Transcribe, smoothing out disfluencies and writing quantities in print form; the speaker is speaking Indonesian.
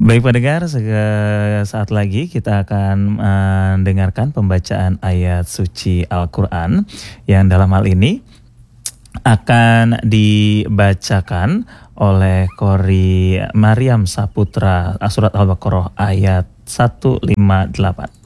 Baik pendengar, saat lagi kita akan mendengarkan pembacaan ayat suci Al-Quran yang dalam hal ini akan dibacakan oleh Kori Mariam Saputra, surat Al-Baqarah ayat 158.